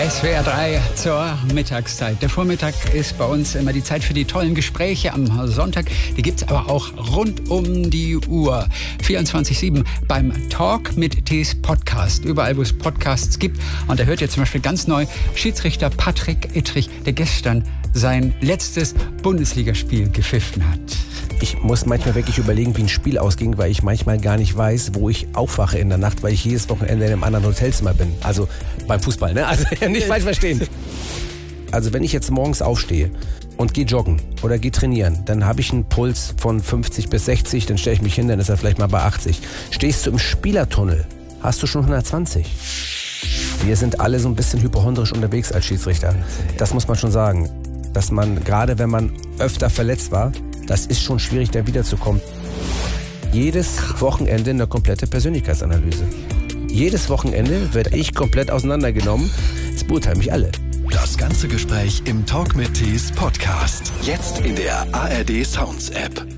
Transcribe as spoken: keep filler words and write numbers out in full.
S W R drei zur Mittagszeit. Der Vormittag ist bei uns immer die Zeit für die tollen Gespräche am Sonntag. Die gibt's aber auch rund um die Uhr. vierundzwanzig sieben beim Talk mit Tees Podcast. Überall, wo es Podcasts gibt. Und da hört ihr zum Beispiel ganz neu Schiedsrichter Patrick Ittrich, der gestern sein letztes Bundesligaspiel gepfiffen hat. Ich muss manchmal wirklich überlegen, wie ein Spiel ausging, weil ich manchmal gar nicht weiß, wo ich aufwache in der Nacht, weil ich jedes Wochenende in einem anderen Hotelzimmer bin. Also beim Fußball, ne? Also nicht falsch verstehen. Also wenn ich jetzt morgens aufstehe und gehe joggen oder gehe trainieren, dann habe ich einen Puls von fünfzig bis sechzig, dann stelle ich mich hin, dann ist er vielleicht mal bei achtzig. Stehst du im Spielertunnel, hast du schon hundertzwanzig. Wir sind alle so ein bisschen hypochondrisch unterwegs als Schiedsrichter. Das muss man schon sagen. Dass man, gerade wenn man öfter verletzt war, das ist schon schwierig, da wiederzukommen. Jedes Wochenende eine komplette Persönlichkeitsanalyse. Jedes Wochenende werde ich komplett auseinandergenommen. Es beurteilen mich alle. Das ganze Gespräch im Talk mit Tees Podcast. Jetzt in der A R D Sounds App.